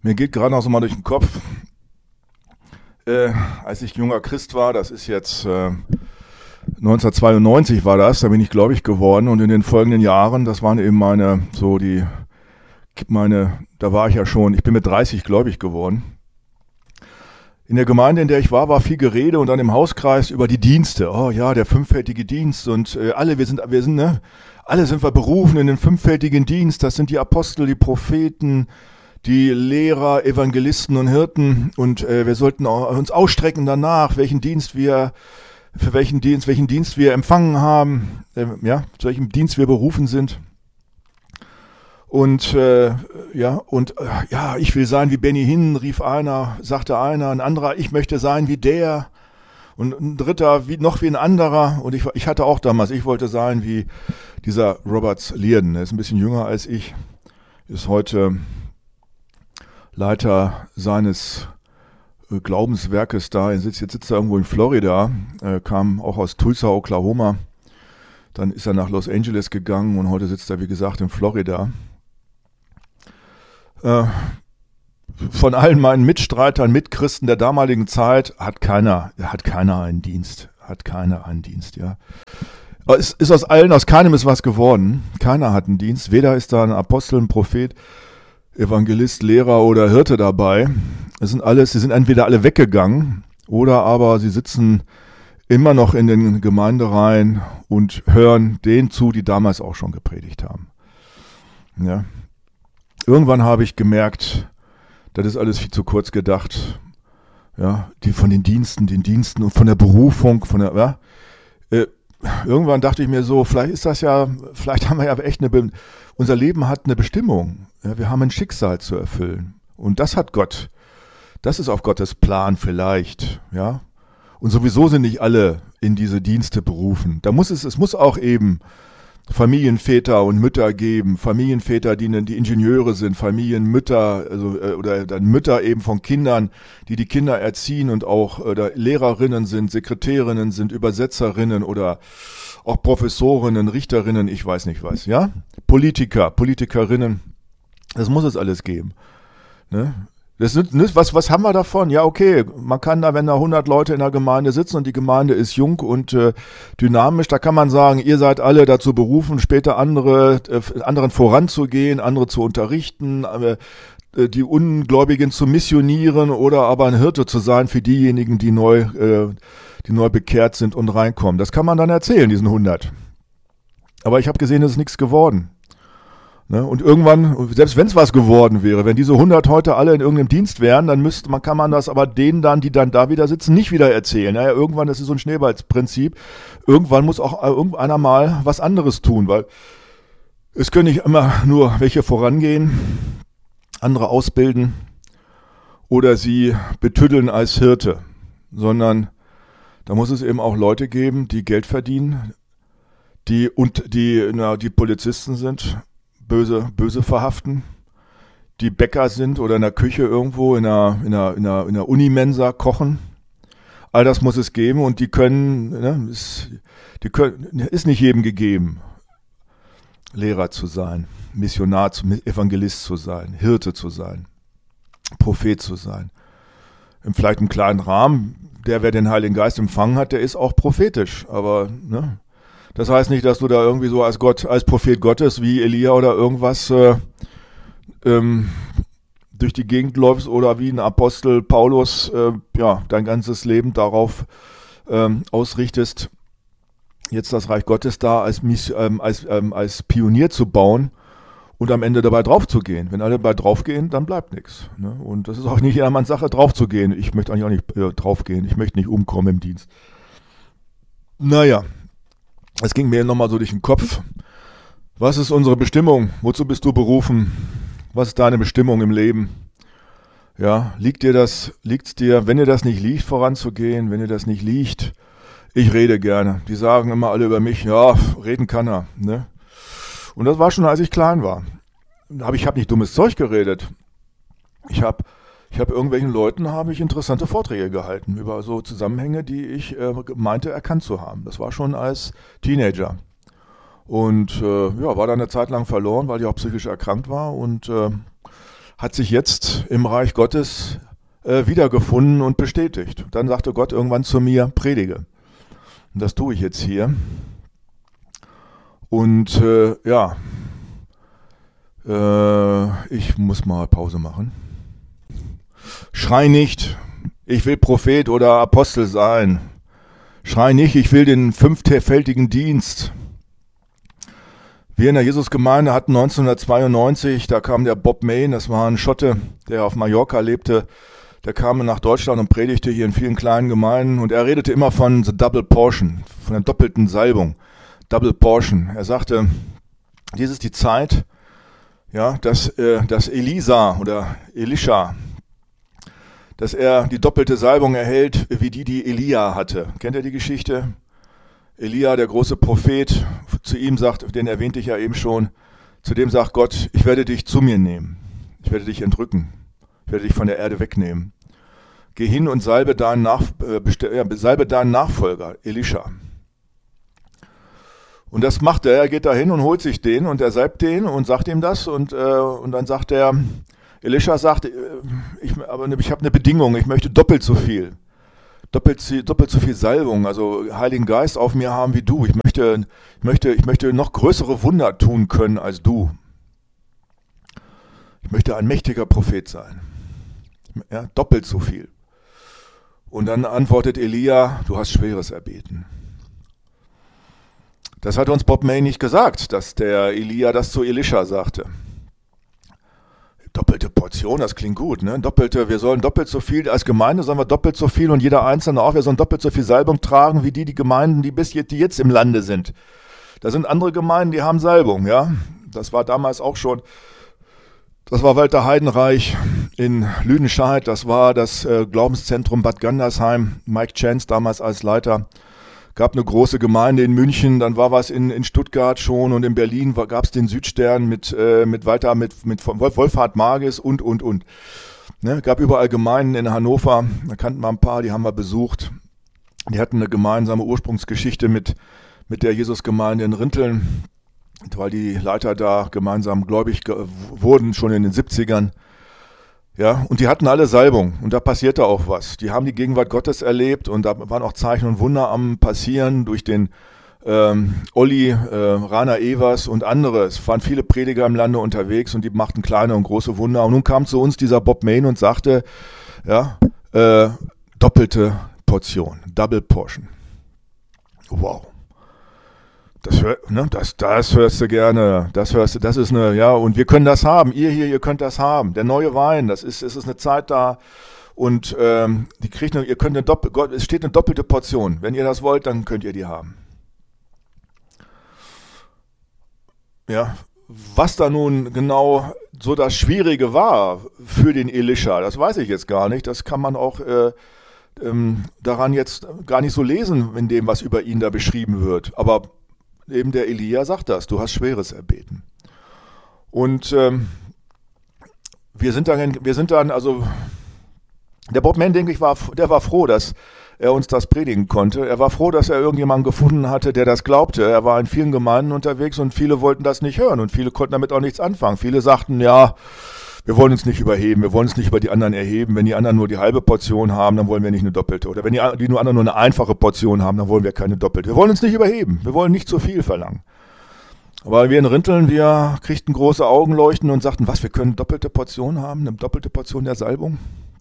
Mir geht gerade noch so mal durch den Kopf, als ich junger Christ war, das ist jetzt 1992 war das, da bin ich gläubig geworden und in den folgenden Jahren, das waren eben da war ich ja schon, ich bin mit 30 gläubig geworden. In der Gemeinde, in der ich war viel Gerede und dann im Hauskreis über die Dienste. Oh ja, der fünffältige Dienst und alle sind wir berufen in den fünffältigen Dienst. Das sind die Apostel, die Propheten, die Lehrer, Evangelisten und Hirten und wir sollten uns ausstrecken danach, welchen Dienst wir empfangen haben, zu welchem Dienst wir berufen sind. Und ich will sein wie Benny Hinn, sagte einer, ein anderer, ich möchte sein wie der und ein dritter wie ein anderer. Und ich hatte auch damals, ich wollte sein wie dieser Robert Liardon, der ist ein bisschen jünger als ich, ist heute Leiter seines Glaubenswerkes da. Jetzt sitzt er irgendwo in Florida, kam auch aus Tulsa, Oklahoma. Dann ist er nach Los Angeles gegangen und heute sitzt er, wie gesagt, in Florida. Von allen meinen Mitstreitern, Mitchristen der damaligen Zeit hat keiner einen Dienst. Ja. Aus keinem ist was geworden. Keiner hat einen Dienst. Weder ist da ein Apostel, ein Prophet, Evangelist, Lehrer oder Hirte dabei. Sie sind entweder alle weggegangen oder aber sie sitzen immer noch in den Gemeindereihen und hören denen zu, die damals auch schon gepredigt haben. Ja. Irgendwann habe ich gemerkt, das ist alles viel zu kurz gedacht. Ja, von den Diensten und von der Berufung, irgendwann dachte ich mir so, vielleicht haben wir ja echt unser Leben hat eine Bestimmung. Ja, wir haben ein Schicksal zu erfüllen. Und das ist auf Gottes Plan vielleicht, ja. Und sowieso sind nicht alle in diese Dienste berufen. Es muss auch eben Familienväter und Mütter geben, Familienväter, die Ingenieure sind, Familienmütter, oder dann Mütter eben von Kindern, die Kinder erziehen und auch oder Lehrerinnen sind, Sekretärinnen sind, Übersetzerinnen oder auch Professorinnen, Richterinnen, ich weiß nicht was, ja? Politikerinnen, das muss es alles geben, ne? Was haben wir davon? Ja, okay, man kann da, wenn da 100 Leute in der Gemeinde sitzen und die Gemeinde ist jung und dynamisch, da kann man sagen, ihr seid alle dazu berufen, später anderen voranzugehen, andere zu unterrichten, die Ungläubigen zu missionieren oder aber ein Hirte zu sein für diejenigen, die neu bekehrt sind und reinkommen. Das kann man dann erzählen, diesen 100. Aber ich habe gesehen, es ist nichts geworden. Ne? Und irgendwann, selbst wenn es was geworden wäre, wenn diese 100 heute alle in irgendeinem Dienst wären, dann kann man das aber denen dann, die dann da wieder sitzen, nicht wieder erzählen. Naja, irgendwann, das ist so ein Schneeballprinzip, irgendwann muss auch irgendeiner mal was anderes tun, weil es können nicht immer nur welche vorangehen, andere ausbilden oder sie betüddeln als Hirte, sondern da muss es eben auch Leute geben, die Geld verdienen, die Polizisten sind, böse verhaften, die Bäcker sind oder in der Küche irgendwo in einer Unimensa kochen. All das muss es geben und ist nicht jedem gegeben, Lehrer zu sein, Missionar, Evangelist zu sein, Hirte zu sein, Prophet zu sein. Vielleicht im kleinen Rahmen, wer den Heiligen Geist empfangen hat, der ist auch prophetisch, aber das heißt nicht, dass du da irgendwie so als Prophet Gottes wie Elia oder irgendwas durch die Gegend läufst oder wie ein Apostel Paulus dein ganzes Leben darauf ausrichtest, jetzt das Reich Gottes da als Pionier zu bauen und am Ende dabei draufzugehen. Wenn alle dabei draufgehen, dann bleibt nichts. Ne? Und das ist auch nicht jedermanns Sache, draufzugehen. Ich möchte eigentlich auch nicht draufgehen. Ich möchte nicht umkommen im Dienst. Naja. Es ging mir nochmal so durch den Kopf. Was ist unsere Bestimmung? Wozu bist du berufen? Was ist deine Bestimmung im Leben? Ja, liegt's dir, wenn dir das nicht liegt, voranzugehen, wenn dir das nicht liegt? Ich rede gerne. Die sagen immer alle über mich, ja, reden kann er, ne? Und das war schon, als ich klein war. Aber ich habe nicht dummes Zeug geredet. Ich habe irgendwelchen Leuten interessante Vorträge gehalten über so Zusammenhänge, die ich meinte erkannt zu haben. Das war schon als Teenager. Und war dann eine Zeit lang verloren, weil ich auch psychisch erkrankt war und hat sich jetzt im Reich Gottes wiedergefunden und bestätigt. Dann sagte Gott irgendwann zu mir, predige. Und das tue ich jetzt hier. Und ich muss mal Pause machen. Schrei nicht, ich will Prophet oder Apostel sein. Schrei nicht, ich will den 5-fältigen Dienst. Wir in der Jesusgemeinde hatten 1992, da kam der Bob Mayne, das war ein Schotte, der auf Mallorca lebte. Der kam nach Deutschland und predigte hier in vielen kleinen Gemeinden und er redete immer von the double portion, von der doppelten Salbung, double portion. Er sagte, dies ist die Zeit, ja, dass Elisa oder Elisha, dass er die doppelte Salbung erhält, wie die Elia hatte. Kennt ihr die Geschichte? Elia, der große Prophet, zu ihm sagt, den erwähnte ich ja eben schon, zu dem sagt Gott, ich werde dich zu mir nehmen, ich werde dich entrücken, ich werde dich von der Erde wegnehmen. Geh hin und salbe deinen Nachfolger, Elisha. Und das macht er geht da hin und holt sich den und er salbt den und sagt ihm das und dann sagt er, Elisha sagt, ich habe eine Bedingung, ich möchte doppelt so viel Salbung, also Heiligen Geist auf mir haben wie du. Ich möchte noch größere Wunder tun können als du. Ich möchte ein mächtiger Prophet sein. Ja, doppelt so viel. Und dann antwortet Elia, du hast Schweres erbeten. Das hat uns Bob Mayne nicht gesagt, dass der Elia das zu Elisha sagte. Doppelte Portion, das klingt gut, ne? Wir sollen doppelt so viel, als Gemeinde sollen wir doppelt so viel und jeder Einzelne auch, wir sollen doppelt so viel Salbung tragen, wie die Gemeinden, die jetzt im Lande sind. Da sind andere Gemeinden, die haben Salbung, ja. Das war damals auch schon, das war Walter Heidenreich in Lüdenscheid, das war das Glaubenszentrum Bad Gandersheim, Mike Chance damals als Leiter. Gab eine große Gemeinde in München, dann war was in Stuttgart schon und in Berlin gab es den Südstern mit Wolfhard Magis und. Ne, gab überall Gemeinden in Hannover, da kannten wir ein paar, die haben wir besucht. Die hatten eine gemeinsame Ursprungsgeschichte mit der Jesusgemeinde in Rinteln, weil die Leiter da gemeinsam gläubig wurden, schon in den 70ern. Ja, und die hatten alle Salbung und da passierte auch was. Die haben die Gegenwart Gottes erlebt und da waren auch Zeichen und Wunder am passieren durch den Olli, Rainer Evers und andere. Es waren viele Prediger im Lande unterwegs und die machten kleine und große Wunder. Und nun kam zu uns dieser Bob Mayne und sagte, ja, doppelte Portion, Double Portion. Wow. Das hörst du gerne, das ist eine, ja, und wir können das haben, ihr könnt das haben, der neue Wein, es ist eine Zeit da und es steht eine doppelte Portion, wenn ihr das wollt, dann könnt ihr die haben. Ja, was da nun genau so das Schwierige war für den Elisha, das weiß ich jetzt gar nicht, das kann man auch daran jetzt gar nicht so lesen, in dem, was über ihn da beschrieben wird, aber eben der Elia sagt das, du hast Schweres erbeten. Und wir sind dann, also der Bob Mayne, denke ich, der war froh, dass er uns das predigen konnte. Er war froh, dass er irgendjemanden gefunden hatte, der das glaubte. Er war in vielen Gemeinden unterwegs und viele wollten das nicht hören und viele konnten damit auch nichts anfangen. Viele sagten, ja, wir wollen uns nicht überheben, wir wollen uns nicht über die anderen erheben. Wenn die anderen nur die halbe Portion haben, dann wollen wir nicht eine doppelte. Oder wenn die anderen nur eine einfache Portion haben, dann wollen wir keine doppelte. Wir wollen uns nicht überheben, wir wollen nicht zu viel verlangen. Aber wir in Rinteln, wir kriegten große Augenleuchten und sagten, was, wir können doppelte Portion haben, eine doppelte Portion der Salbung?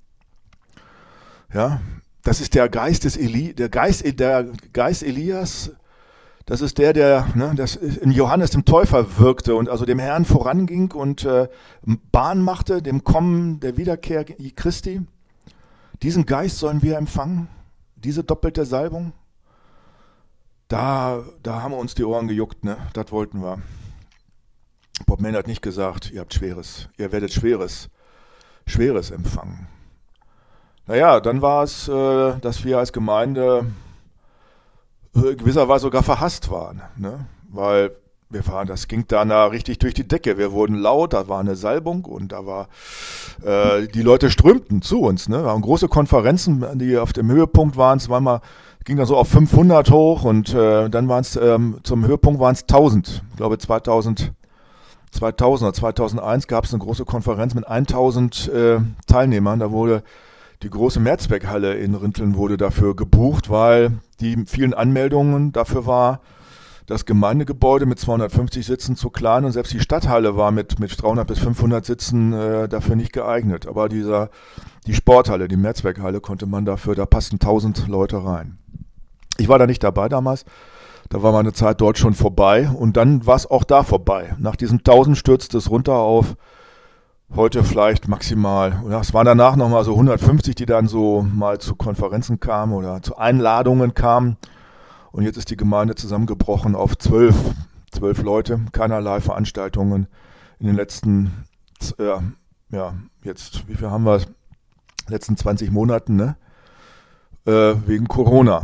Ja, das ist der Geist der Geist Elias. Das ist der in Johannes dem Täufer wirkte und also dem Herrn voranging und Bahn machte, dem Kommen der Wiederkehr Christi. Diesen Geist sollen wir empfangen, diese doppelte Salbung. Da haben wir uns die Ohren gejuckt, ne? Das wollten wir. Bob Mayne hat nicht gesagt, ihr werdet Schweres empfangen. Naja, dann war es, dass wir als Gemeinde gewisserweise sogar verhasst waren, ne? Weil das ging dann da richtig durch die Decke. Wir wurden laut, da war eine Salbung und da war, die Leute strömten zu uns, ne? Wir haben große Konferenzen, die auf dem Höhepunkt waren, ging dann so auf 500 hoch und dann waren es, zum Höhepunkt waren es 1000, ich glaube 2000 2000 oder 2001 gab es eine große Konferenz mit 1000 Teilnehmern. Da wurde die große Mehrzweckhalle in Rinteln wurde dafür gebucht, weil die vielen Anmeldungen dafür war, das Gemeindegebäude mit 250 Sitzen zu klein und selbst die Stadthalle war mit 300 bis 500 Sitzen dafür nicht geeignet. Aber die Sporthalle, die Mehrzweckhalle, konnte man dafür, da passten 1000 Leute rein. Ich war da nicht dabei damals, da war meine Zeit dort schon vorbei und dann war es auch da vorbei. Nach diesen 1000 stürzte es runter auf heute vielleicht maximal, oder es waren danach nochmal so 150, die dann so mal zu Konferenzen kamen oder zu Einladungen kamen. Und jetzt ist die Gemeinde zusammengebrochen auf 12 Leute, keinerlei Veranstaltungen in den letzten, jetzt, wie viel haben wir, letzten 20 Monaten, ne? Wegen Corona.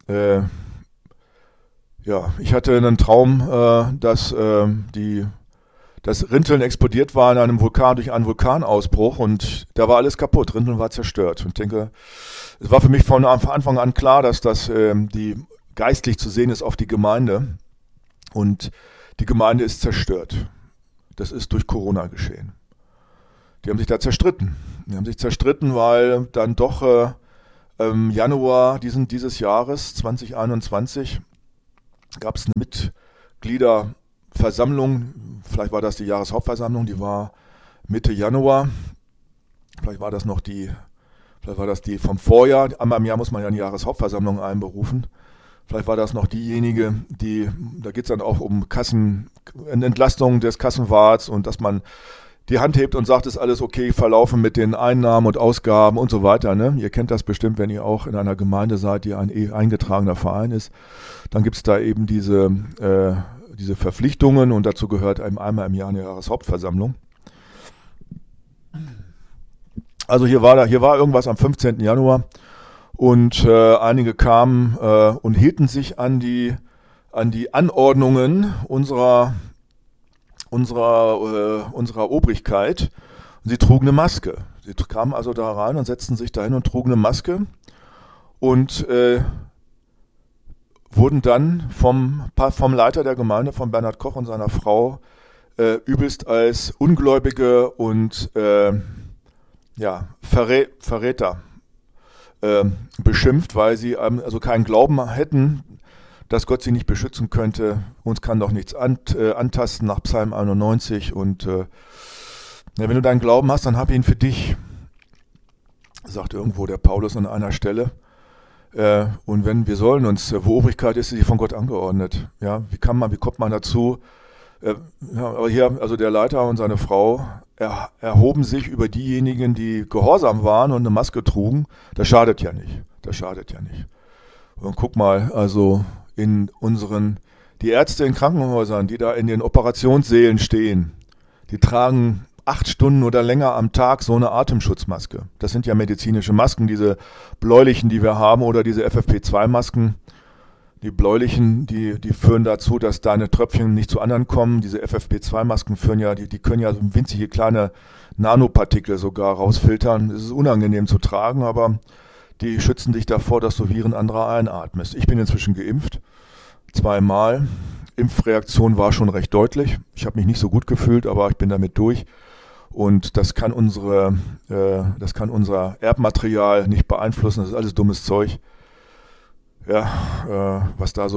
Ich hatte einen Traum, dass Rinteln explodiert war in einem Vulkan durch einen Vulkanausbruch und da war alles kaputt. Rinteln war zerstört. Und ich denke, es war für mich von Anfang an klar, dass das die geistlich zu sehen ist auf die Gemeinde. Und die Gemeinde ist zerstört. Das ist durch Corona geschehen. Die haben sich da zerstritten. Die haben sich zerstritten, weil dann doch im Januar dieses Jahres 2021 gab es eine Mitgliederversammlung. Vielleicht war das die Jahreshauptversammlung, die war Mitte Januar. Vielleicht war das die vom Vorjahr. Einmal im Jahr muss man ja eine Jahreshauptversammlung einberufen. Vielleicht war das noch diejenige, da geht es dann auch um Entlastung des Kassenwarts und dass man die Hand hebt und sagt, ist alles okay verlaufen mit den Einnahmen und Ausgaben und so weiter. Ne? Ihr kennt das bestimmt, wenn ihr auch in einer Gemeinde seid, die ein eingetragener Verein ist. Dann gibt es da eben diese Verpflichtungen und dazu gehört eben einmal im Jahr eine Jahreshauptversammlung. Also hier war irgendwas am 15. Januar und einige kamen und hielten sich an die Anordnungen unserer Obrigkeit. Und sie trugen eine Maske. Sie kamen also da rein und setzten sich dahin und trugen eine Maske und wurden dann vom Leiter der Gemeinde, von Bernhard Koch und seiner Frau, übelst als Ungläubige und Verräter beschimpft, weil sie also keinen Glauben hätten, dass Gott sie nicht beschützen könnte. Uns kann doch nichts antasten nach Psalm 91 und wenn du deinen Glauben hast, dann hab ihn für dich, sagt irgendwo der Paulus an einer Stelle. Und wir sollen uns, wo Obrigkeit ist, ist sie von Gott angeordnet. Ja, wie kommt man dazu? Aber hier, also der Leiter und seine Frau erhoben sich über diejenigen, die gehorsam waren und eine Maske trugen. Das schadet ja nicht. Und guck mal, also die Ärzte in Krankenhäusern, die da in den Operationssälen stehen, die tragen 8 Stunden oder länger am Tag so eine Atemschutzmaske. Das sind ja medizinische Masken, diese bläulichen, die wir haben, oder diese FFP2-Masken. Die bläulichen, die führen dazu, dass deine Tröpfchen nicht zu anderen kommen. Diese FFP2-Masken die können ja so winzige kleine Nanopartikel sogar rausfiltern. Es ist unangenehm zu tragen, aber die schützen dich davor, dass du Viren anderer einatmest. Ich bin inzwischen geimpft, 2-mal. Impfreaktion war schon recht deutlich. Ich habe mich nicht so gut gefühlt, aber ich bin damit durch. Und das kann unser Erbmaterial nicht beeinflussen. Das ist alles dummes Zeug. Ja, was da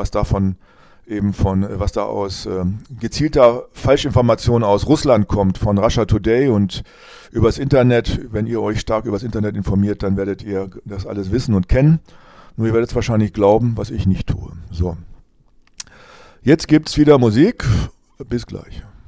aus gezielter Falschinformation aus Russland kommt, von Russia Today und übers Internet. Wenn ihr euch stark übers Internet informiert, dann werdet ihr das alles wissen und kennen. Nur ihr werdet es wahrscheinlich glauben, was ich nicht tue. So. Jetzt gibt's wieder Musik. Bis gleich.